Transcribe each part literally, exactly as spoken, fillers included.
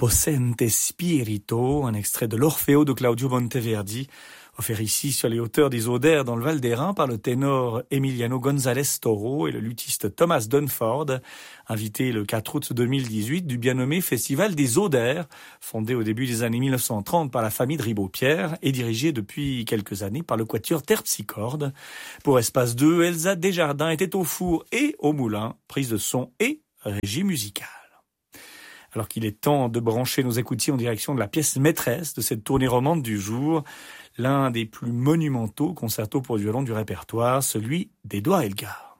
Possente Spirito, un extrait de l'Orfeo de Claudio Monteverdi, offert ici sur les hauteurs des Odères dans le Val d'Airain par le ténor Emiliano González Toro et le luthiste Thomas Dunford, invité le quatre août deux mille dix-huit du bien nommé Festival des Odères, fondé au début des années mille neuf cent trente par la famille de Ribaud-Pierre et dirigé depuis quelques années par le quatuor Terpsichorde. Pour Espace deux, Elsa Desjardins était au four et au moulin, prise de son et régie musicale. Alors qu'il est temps de brancher nos écoutilles en direction de la pièce maîtresse de cette tournée romande du jour, l'un des plus monumentaux concertos pour violon du répertoire, celui d'Édouard Elgar.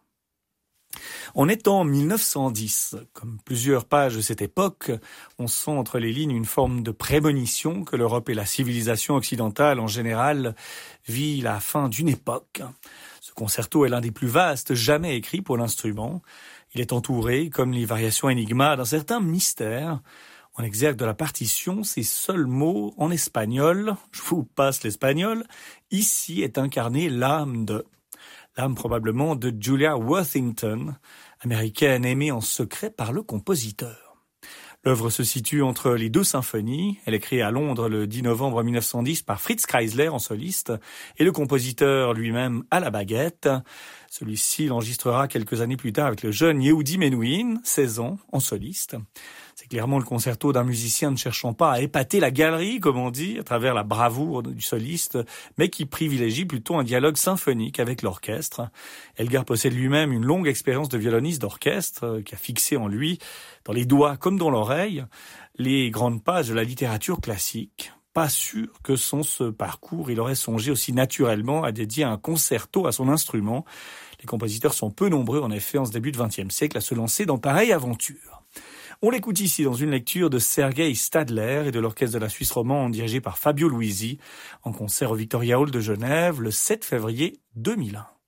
On est en mille neuf cent dix. Comme plusieurs pages de cette époque, on sent entre les lignes une forme de prémonition que l'Europe et la civilisation occidentale en général vit la fin d'une époque. Ce concerto est l'un des plus vastes jamais écrits pour l'instrument. Il est entouré, comme les variations Enigma, d'un certain mystère. En exergue de la partition, ces seuls mots en espagnol, je vous passe l'espagnol, ici est incarnée l'âme de, l'âme probablement de Julia Worthington, américaine aimée en secret par le compositeur. L'œuvre se situe entre les deux symphonies. Elle est créée à Londres le dix novembre mille neuf cent dix par Fritz Kreisler en soliste et le compositeur lui-même à la baguette. Celui-ci l'enregistrera quelques années plus tard avec le jeune Yehudi Menuhin, seize ans, en soliste. C'est clairement le concerto d'un musicien ne cherchant pas à épater la galerie, comme on dit, à travers la bravoure du soliste, mais qui privilégie plutôt un dialogue symphonique avec l'orchestre. Elgar possède lui-même une longue expérience de violoniste d'orchestre, qui a fixé en lui, dans les doigts comme dans l'oreille, les grandes pages de la littérature classique. Pas sûr que sans ce parcours, il aurait songé aussi naturellement à dédier un concerto à son instrument. Les compositeurs sont peu nombreux, en effet, en ce début du vingtième siècle, à se lancer dans pareille aventure. On l'écoute ici dans une lecture de Sergei Stadler et de l'orchestre de la Suisse romande dirigé par Fabio Luisi, en concert au Victoria Hall de Genève le sept février deux mille un.